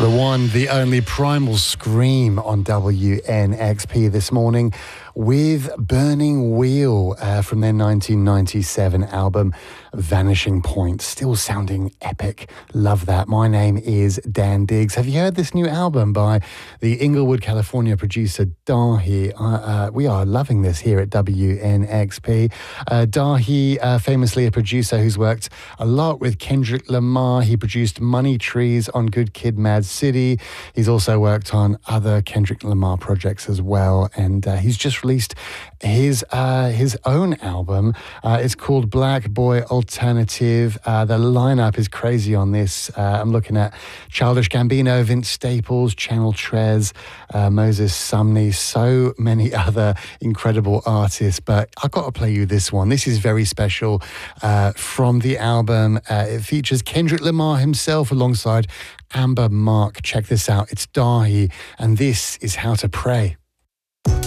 The one, the only Primal Scream on WNXP this morning with Burning Wheel from their 1997 album Vanishing Point. Still sounding epic. Love that. My name is Dan Diggs. Have you heard this new album by the Inglewood, California producer Dahi? We are loving this here at WNXP. Dahi, famously a producer who's worked a lot with Kendrick Lamar. He produced Money Trees on Good Kid, Mad City. He's also worked on other Kendrick Lamar projects as well, and he's just released his own album. It's called Black Boy Alternative. The lineup is crazy on this. I'm looking at Childish Gambino, Vince Staples, Channel Trez, Moses Sumney, so many other incredible artists. But I've got to play you this one. This is very special from the album. It features Kendrick Lamar himself alongside Amber Mark. Check this out. It's Dahi, and this is How to Pray.